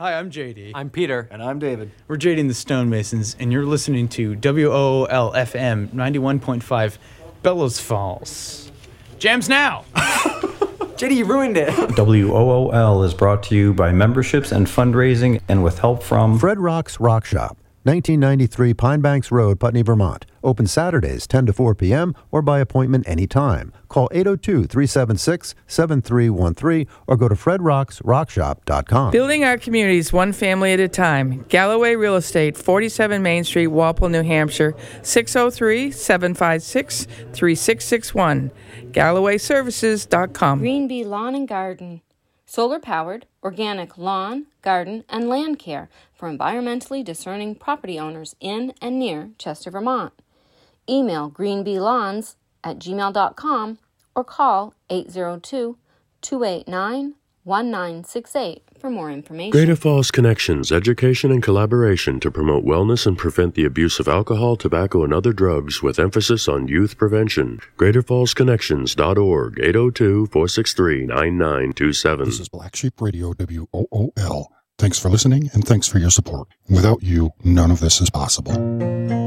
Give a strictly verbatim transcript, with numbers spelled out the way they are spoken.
Hi, I'm J D. I'm Peter. And I'm David. We're J D and the Stonemasons, and you're listening to W O O L F M ninety-one point five Bellows Falls. Jams now! J D, you ruined it. W O O L is brought to you by memberships and fundraising and with help from Fred Rock's Rock Shop, nineteen ninety-three Pine Banks Road, Putney, Vermont. Open Saturdays ten to four p.m. or by appointment anytime. Call eight oh two, three seven six, seven three one three or go to fred rocks rock shop dot com. Building our communities one family at a time. Galloway Real Estate, forty-seven Main Street, Walpole, New Hampshire, six oh three, seven five six, three six six one. galloway services dot com. Green Bee Lawn and Garden. Solar-powered, organic lawn, garden, and land care for environmentally discerning property owners in and near Chester, Vermont. Email greenbeelawns at gmail dot com or call eight oh two, two eight nine, one nine six eight for more information. Greater Falls Connections, education and collaboration to promote wellness and prevent the abuse of alcohol, tobacco, and other drugs with emphasis on youth prevention. greater falls connections dot org, eight oh two, four six three, nine nine two seven. This is Black Sheep Radio, W O O L. Thanks for listening and thanks for your support. Without you, none of this is possible.